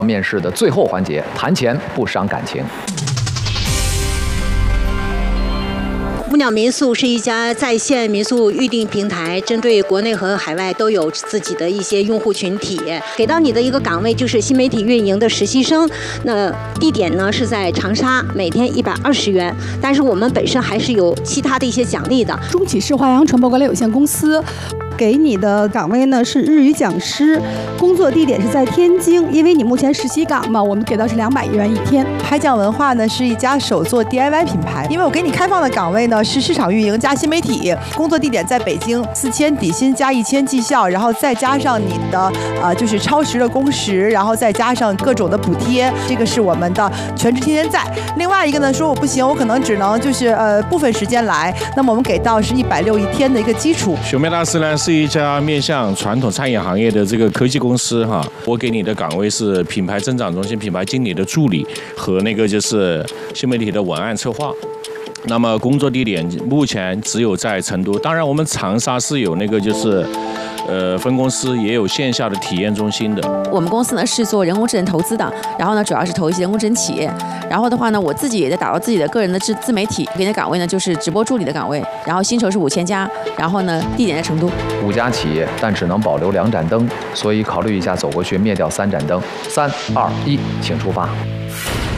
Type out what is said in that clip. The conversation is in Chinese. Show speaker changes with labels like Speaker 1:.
Speaker 1: 面试的最后环节，谈钱不伤感情。
Speaker 2: 木鸟民宿是一家在线民宿预订平台，针对国内和海外都有自己的一些用户群体。给到你的一个岗位就是新媒体运营的实习生，那地点呢是在长沙，每天120元。但是我们本身还是有其他的一些奖励的。
Speaker 3: 中启市华阳传播管理有限公司给你的岗位呢是日语讲师，工作地点是在天津，因为你目前实习岗嘛，我们给到是210元一天。
Speaker 4: 海讲文化呢是一家手作 DIY 品牌，因为我给你开放的岗位呢是市场运营加新媒体，工作地点在北京，4000底薪加1000绩效，然后再加上你的就是超时的工时，然后再加上各种的补贴，这个是我们的全职天天在。另外一个呢说我不行，我可能只能就是部分时间来，那么我们给到是160一天的一个基础。
Speaker 5: 熊妹大师呢是一家面向传统餐饮行业的这个科技公司哈，我给你的岗位是品牌增长中心品牌经理的助理和那个就是新媒体的文案策划。那么工作地点目前只有在成都，当然我们长沙是有那个就是分公司，也有线下的体验中心的。
Speaker 6: 我们公司呢是做人工智能投资的，然后呢主要是投一些人工智能企业，然后的话呢我自己也在打造自己的个人的自媒体，给你的岗位呢就是直播助理的岗位，然后薪酬是5000加，然后呢地点在成都。
Speaker 1: 5家企业，但只能保留2盏灯，所以考虑一下走过去灭掉3盏灯。3、2、1，请出发。